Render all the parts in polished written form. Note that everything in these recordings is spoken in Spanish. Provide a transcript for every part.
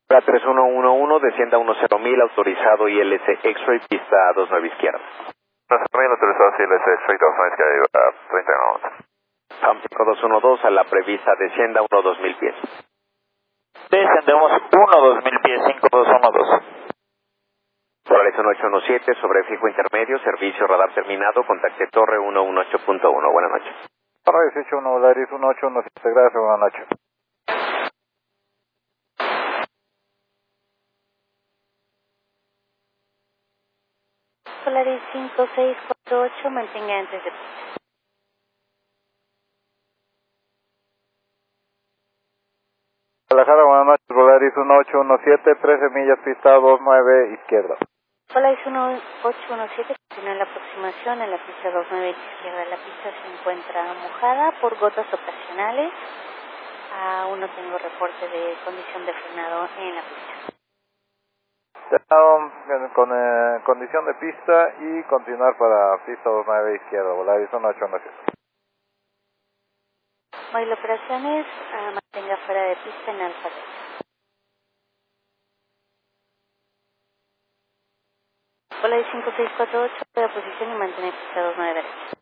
La 3111, descienda 10.000, autorizado ILS X-Ray, pista 29 izquierda. 10.000, autorizado ILS X-Ray, 29 izquierda, 39. AM 5212, a la prevista descienda 12.000 pies. Descendemos 1-2000 pies, 5212. Volaris 1817, sobre fijo intermedio, servicio radar terminado, contacte torre 118.1. Buenas noches. Torre 181, Volaris 1817, gracias, buenas noches. Volaris 5648, mantenga antes de pista. Guadalajara, buenas noches, Volaris 1817, 13 millas, pista 29 izquierda. Volaris 1817, continúa la aproximación en la pista 29 izquierda. La pista se encuentra mojada por gotas ocasionales. Aún no tengo reporte de condición de frenado en la pista. Con condición de pista y continuar para pista 29 izquierda, Volaris 1817. Móvil operaciones, mantenga fuera de pista en alfa. Volaris 5648, de posición y mantener pista 29 derecha.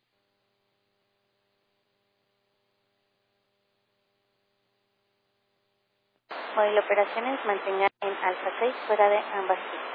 Móvil operaciones, mantenga en alfa 6 fuera de ambas pistas.